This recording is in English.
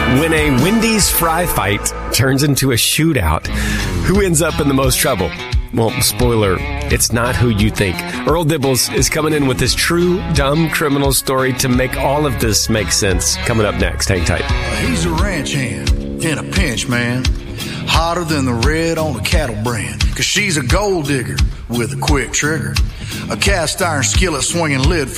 When a Wendy's fry fight turns into a shootout, who ends up in the most trouble? Well, spoiler, it's not who you think. Earl Dibbles is coming in with his true dumb criminal story to make all of this make sense. Coming up next. Hang tight. He's a ranch hand in a pinch, man. Hotter than the red on a cattle brand. 'Cause she's a gold digger with a quick trigger. A cast iron skillet swinging lid